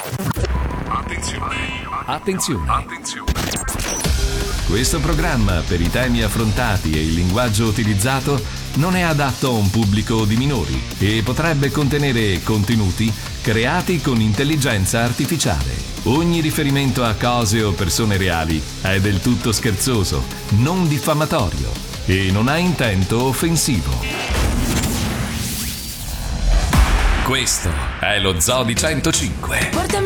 Attenzione. Questo programma, per i temi affrontati e il linguaggio utilizzato, non è adatto a un pubblico di minori e potrebbe contenere contenuti creati con intelligenza artificiale. Ogni riferimento a cose o persone reali è del tutto scherzoso, non diffamatorio e non ha intento offensivo. Questo è lo Zoo di 105. Portami